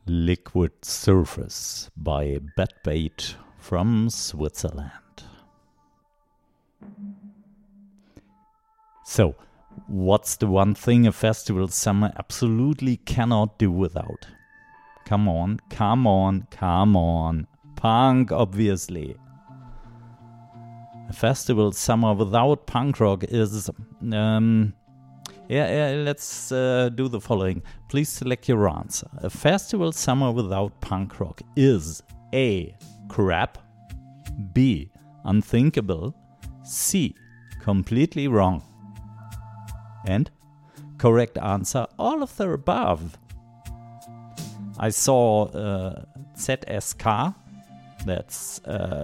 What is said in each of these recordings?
Liquid Surface by Batbait from Switzerland. So, what's the one thing a festival summer absolutely cannot do without? Come on. Punk, obviously. A festival summer without punk rock is... let's do the following. Please select your answer. A festival summer without punk rock is A. Crap, B. Unthinkable, C. Completely wrong. And correct answer, all of the above. I saw ZSK, that's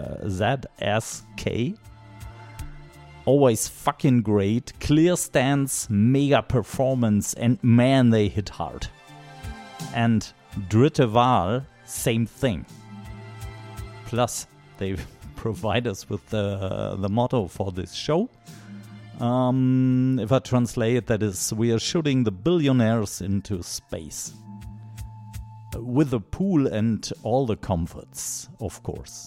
ZSK. Always fucking great, clear stance, mega performance, and man, they hit hard. And Dritte Wahl, same thing. Plus, they provide us with the motto for this show. If I translate, that is, we are shooting the billionaires into space. With a pool and all the comforts, of course.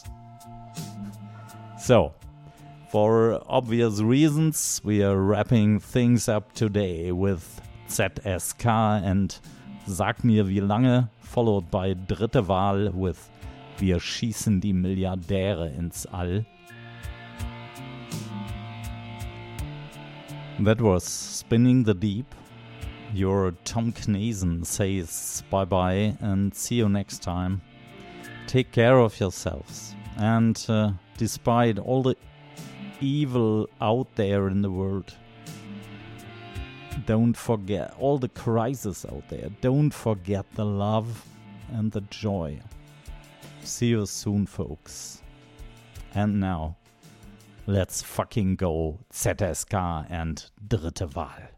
So, for obvious reasons, we are wrapping things up today with ZSK and Sag mir wie lange, followed by Dritte Wahl with Wir schießen die Milliardäre ins All. That was Spinning the Deep. Your Tom Knazen says bye-bye and see you next time. Take care of yourselves. And despite all the evil out there in the world, don't forget all the crises out there. Don't forget the love and the joy. See you soon, folks. And now, let's fucking go ZSK and Dritte Wahl.